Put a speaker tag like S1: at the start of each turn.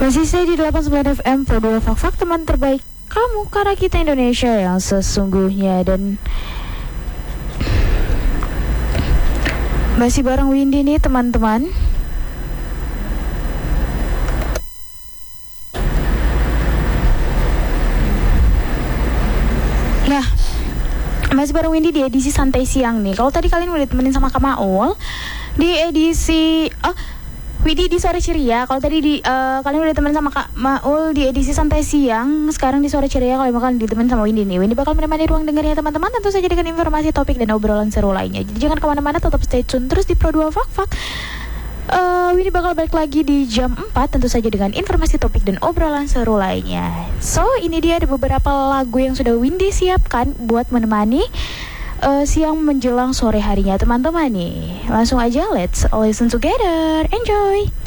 S1: Masih saya di 89 FM Pro 2 Fak teman terbaik kamu, karena kita Indonesia yang sesungguhnya. Dan masih bareng Windy nih teman-teman. Nah, masih bareng Windy di edisi santai siang nih. Kalau tadi kalian udah ditemenin sama Kak Maul di edisi Windy di sore ceria. Kalau tadi kalian udah ditemenin sama Kak Maul di edisi santai siang. Sekarang di sore ceria kalian bakal ditemenin sama Windy nih. Windy bakal menemani ruang dengarnya teman-teman, tentu saja dengan informasi, topik, dan obrolan seru lainnya. Jadi jangan kemana-mana, tetap stay tune terus di Pro 2 Fak. Windy bakal balik lagi di jam 4, tentu saja dengan informasi, topik, dan obrolan seru lainnya. So, ini dia ada beberapa lagu yang sudah Windy siapkan buat menemani siang menjelang sore harinya teman-teman nih. Langsung aja, let's listen together. Enjoy.